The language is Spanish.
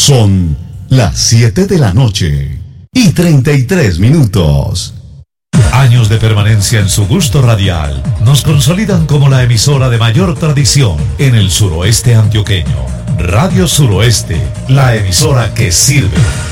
Son las 7 de la noche y 33 minutos. Años de permanencia en su gusto radial nos consolidan como la emisora de mayor tradición en el suroeste antioqueño. Radio Suroeste, la emisora que sirve.